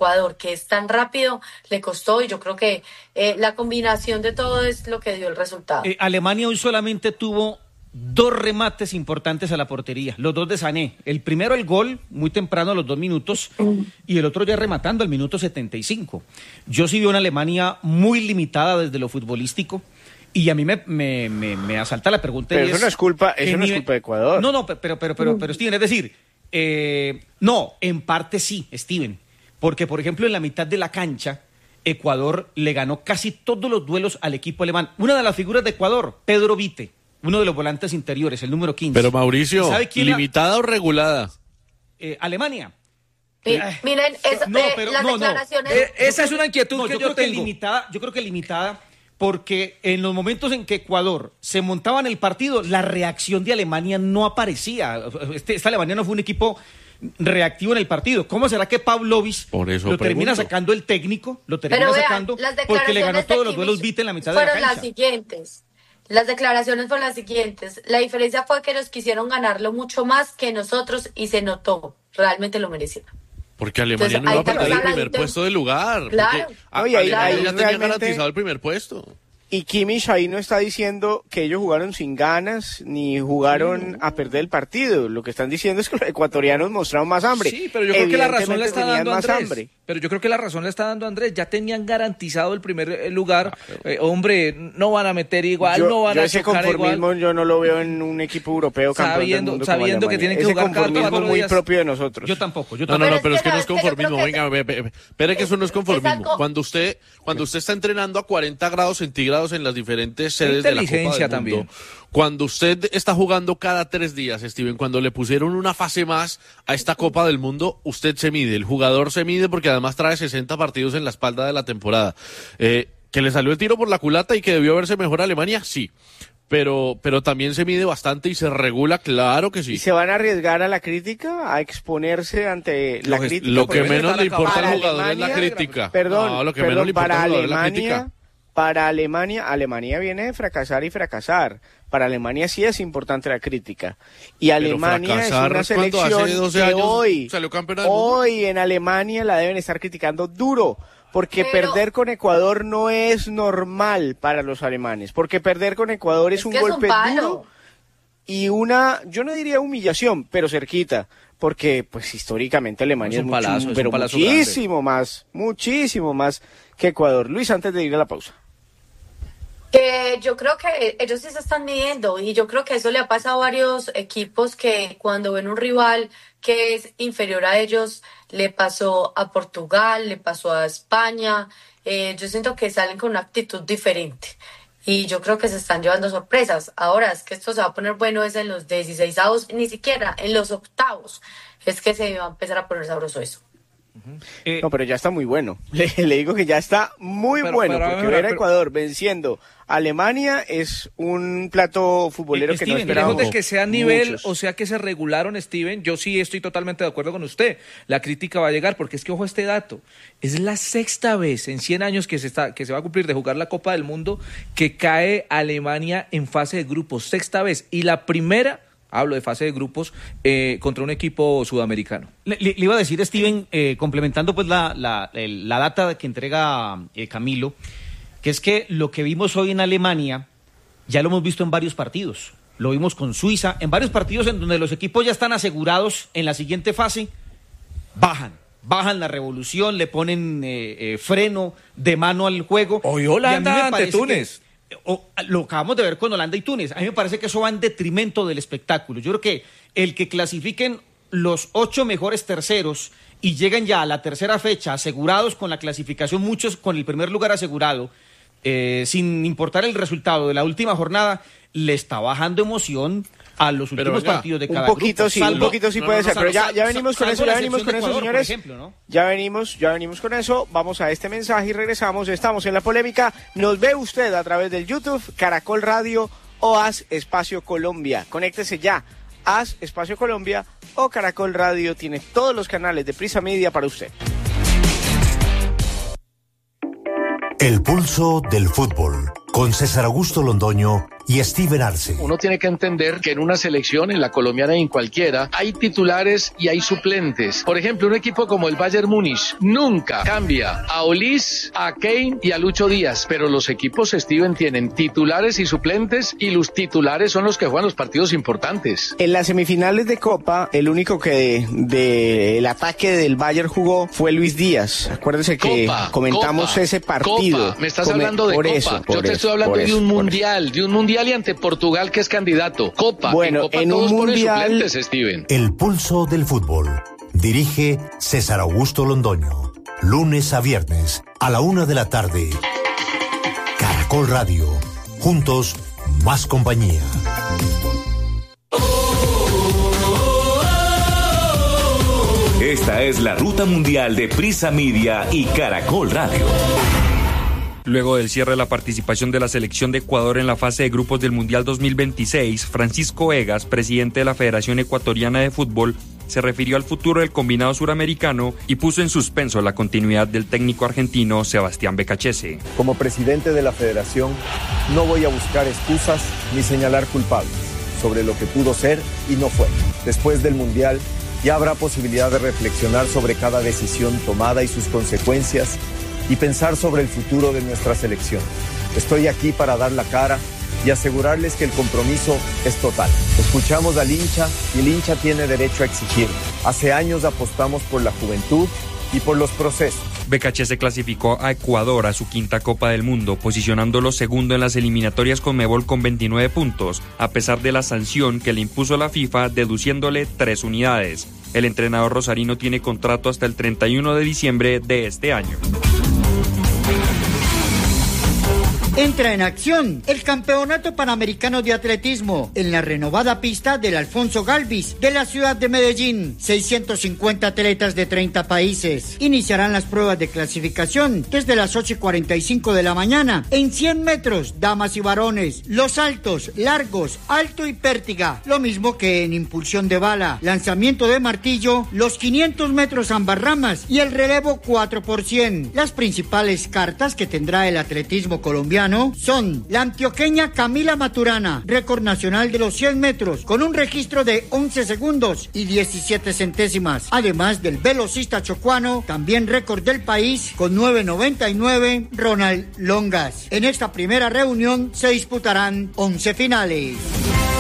Ecuador, que es tan rápido, le costó, y yo creo que la combinación de todo es lo que dio el resultado. Alemania hoy solamente tuvo 2 remates importantes a la portería, los 2 de Sané. El primero, el gol, muy temprano, a los 2 minutos, y el otro ya rematando al minuto 75. Yo sí vi una Alemania muy limitada desde lo futbolístico, y a mí me asalta la pregunta. Pero eso no es culpa de Ecuador. No, pero Steven, es decir, no, en parte sí, Steven, porque por ejemplo en la mitad de la cancha, Ecuador le ganó casi todos los duelos al equipo alemán. Una de las figuras de Ecuador, Pedro Vite, uno de los volantes interiores, el número 15. Pero Mauricio, ¿limitada o regulada? Alemania. Miren, las declaraciones... esa es una inquietud que yo tengo. Yo creo que limitada, porque en los momentos en que Ecuador se montaba en el partido, la reacción de Alemania no aparecía. Esta Alemania no fue un equipo reactivo en el partido. ¿Cómo será que Pavlovich lo termina sacando el técnico? Porque le ganó todos los duelos Vite en la mitad de la cancha. Fueron las siguientes. Las declaraciones fueron las siguientes. La diferencia fue que ellos quisieron ganarlo mucho más que nosotros y se notó. Realmente lo merecieron. Porque Alemania no iba a perder el primer puesto del lugar. Claro. Alemania ya tenía garantizado el primer puesto. Y Kimmich ahí no está diciendo que ellos jugaron sin ganas ni jugaron a perder el partido. Lo que están diciendo es que los ecuatorianos mostraron más hambre. Sí, pero yo creo que la razón le está dando Andrés. Pero yo creo que la razón le está dando Andrés. Ya tenían garantizado el primer lugar. Hombre, no van a meter igual, no van a chocar igual. Ese conformismo yo no lo veo en un equipo europeo campeón del mundo sabiendo que tienen que jugar cada 4 días. Ese conformismo muy propio de nosotros. Yo tampoco. No, pero es que no es conformismo. Venga, espere que eso no es conformismo. Cuando usted está entrenando a 40 grados centígrados en las diferentes sedes de la Copa del Mundo, también. Cuando usted está jugando cada 3 días, Steven, cuando le pusieron una fase más a esta Copa del Mundo, usted se mide, el jugador se mide porque además trae 60 partidos en la espalda de la temporada. Que le salió el tiro por la culata y que debió verse mejor Alemania, sí. Pero también se mide bastante y se regula, claro que sí. ¿Y se van a arriesgar a la crítica, a exponerse ante la crítica? Lo que menos le importa al jugador es la crítica. Perdón, lo que menos le importa al jugador es la crítica. Para Alemania viene de fracasar y fracasar. Para Alemania sí es importante la crítica. Y Alemania es una selección que hoy en Alemania la deben estar criticando duro. Porque perder con Ecuador no es normal para los alemanes. Porque perder con Ecuador es un golpe duro y yo no diría humillación, pero cerquita. Porque pues históricamente Alemania es muchísimo más que Ecuador. Luis, antes de ir a la pausa. Yo creo que ellos sí se están midiendo y yo creo que eso le ha pasado a varios equipos que cuando ven un rival que es inferior a ellos, le pasó a Portugal, le pasó a España. Yo siento que salen con una actitud diferente y yo creo que se están llevando sorpresas. Ahora es que esto se va a poner bueno es en los 16avos, ni siquiera en los octavos es que se va a empezar a poner sabroso eso. No, pero ya está muy bueno. Le digo que ya está muy bueno, porque ver a Ecuador venciendo a Alemania es un plato futbolero que no esperábamos. Lejos de que sea nivel, o sea que se regularon, Steven, yo sí estoy totalmente de acuerdo con usted. La crítica va a llegar, porque es que, ojo, este dato, es la 6ª vez en 100 años que se va a cumplir de jugar la Copa del Mundo que cae Alemania en fase de grupos, 6ª vez, y la primera... Hablo de fase de grupos contra un equipo sudamericano. Le iba a decir, Steven, complementando pues la data que entrega Camilo, que es que lo que vimos hoy en Alemania ya lo hemos visto en varios partidos. Lo vimos con Suiza, en varios partidos en donde los equipos ya están asegurados en la siguiente fase, bajan la revolución, le ponen freno de mano al juego. Hoy Holanda ante Túnez. Lo acabamos de ver con Holanda y Túnez. A mí me parece que eso va en detrimento del espectáculo. Yo creo que el que clasifiquen los 8 mejores terceros y lleguen ya a la tercera fecha asegurados con la clasificación, muchos con el primer lugar asegurado, sin importar el resultado de la última jornada, le está bajando emoción a los últimos partidos de cada grupo. Un poquito sí puede ser, pero ya venimos con eso, señores. Ejemplo, ¿no? Ya venimos con eso. Vamos a este mensaje y regresamos. Estamos en La Polémica. Nos ve usted a través del YouTube, Caracol Radio o Haz Espacio Colombia. Conéctese ya. Haz Espacio Colombia o Caracol Radio. Tiene todos los canales de Prisa Media para usted. El pulso del fútbol con César Augusto Londoño y Steven Arce. Uno tiene que entender que en una selección, en la colombiana y en cualquiera, hay titulares y hay suplentes. Por ejemplo, un equipo como el Bayern Múnich nunca cambia a Olis, a Kane y a Lucho Díaz, pero los equipos, Steven, tienen titulares y suplentes, y los titulares son los que juegan los partidos importantes. En las semifinales de Copa, el único que del ataque del Bayern jugó fue Luis Díaz. Acuérdese que comentamos ese partido. Copa. Me estás hablando de Copa. Yo te estoy hablando de un mundial y ante Portugal, que es candidato. Copa. Bueno, en Copa en todos un mundial. Ponen suplentes, Steven. El pulso del fútbol. Dirige César Augusto Londoño. Lunes a viernes a la 1:00 p.m. Caracol Radio. Juntos, más compañía. Esta es la ruta mundial de Prisa Media y Caracol Radio. Luego del cierre de la participación de la selección de Ecuador en la fase de grupos del Mundial 2026, Francisco Egas, presidente de la Federación Ecuatoriana de Fútbol, se refirió al futuro del combinado suramericano y puso en suspenso la continuidad del técnico argentino Sebastián Becachese. Como presidente de la federación, no voy a buscar excusas ni señalar culpables sobre lo que pudo ser y no fue. Después del Mundial, ya habrá posibilidad de reflexionar sobre cada decisión tomada y sus consecuencias y pensar sobre el futuro de nuestra selección. Estoy aquí para dar la cara y asegurarles que el compromiso es total. Escuchamos al hincha y el hincha tiene derecho a exigir. Hace años apostamos por la juventud y por los procesos. Becachese clasificó a Ecuador a su quinta Copa del Mundo, posicionándolo segundo en las eliminatorias Conmebol con 29 puntos, a pesar de la sanción que le impuso la FIFA, deduciéndole 3 unidades. El entrenador rosarino tiene contrato hasta el 31 de diciembre de este año. Entra en acción el Campeonato Panamericano de Atletismo en la renovada pista del Alfonso Galvis de la ciudad de Medellín. 650 atletas de 30 países iniciarán las pruebas de clasificación desde las 8:45 de la mañana en 100 metros, damas y varones, los saltos, largos, alto y pértiga, lo mismo que en impulsión de bala, lanzamiento de martillo, los 500 metros ambas ramas y el relevo 4%. Las principales cartas que tendrá el atletismo colombiano son la antioqueña Camila Maturana, récord nacional de los 100 metros, con un registro de 11 segundos y 17 centésimas. Además del velocista chocuano, también récord del país, con 9:99, Ronald Longas. En esta primera reunión se disputarán 11 finales.